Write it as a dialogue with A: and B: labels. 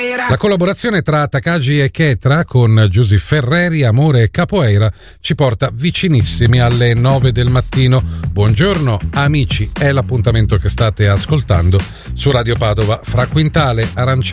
A: Capoeira.
B: La collaborazione tra Takagi e Ketra con Giusy Ferreri, Amore e Capoeira ci porta vicinissimi alle 9 del mattino. Buongiorno amici, è l'appuntamento che state ascoltando su Radio Padova fra Quintale, Aranciata